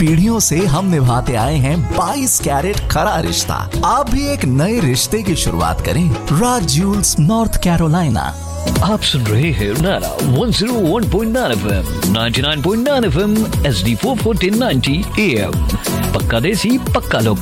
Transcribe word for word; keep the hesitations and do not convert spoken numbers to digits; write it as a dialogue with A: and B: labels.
A: पीढ़ियों से हम निभाते आए हैं बाईस कैरेट खरा रिश्ता। आप भी एक नए रिश्ते की शुरुआत करें। राज ज्यूल्स, नॉर्थ कैरोलिना।
B: आप सुन रहे हैं नारा one zero one point nine FM, ninety nine point nine FM, HD four forty ninety am. पक्का देसी, पक्का लोकल।